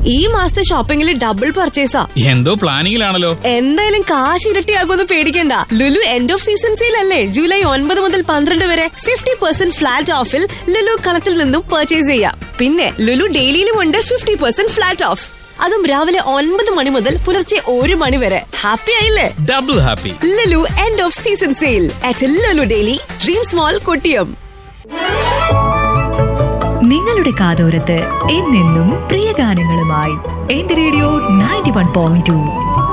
ഈ മാസത്തെ ഷോപ്പിംഗിൽ ഡബിൾ പർച്ചേസാ. എന്തോ പ്ലാനിങ്ങിലാണല്ലോ. എന്തായാലും കാശ് ഇരട്ടിയാകുമെന്ന് പേടിക്കണ്ട. Lulu end off season sale അല്ലേ? ജൂലൈ 9 മുതൽ 12 വരെ 50% ഫ്ലാറ്റ് ഓഫിൽ ലുലു കണത്തിൽ നിന്നും പർച്ചേസ് ചെയ്യാം. പിന്നെ ലുലു ഡെയിലിയിലും ഉണ്ട് 50% ഫ്ലാറ്റ് ഓഫ്. അതും രാവിലെ 9 മണി മുതൽ പുലർച്ചെ 1 മണി വരെ. ഹാപ്പി ആയില്ലേ? Double happy. Lulu end off season sale at Lulu daily, dreams മോൾ, കൊട്ടിയം. നിങ്ങളുടെ കാതോരത്ത് എന്നെന്നും പ്രിയ ഗാനങ്ങളുമായി എന്റെ റേഡിയോ 91.2.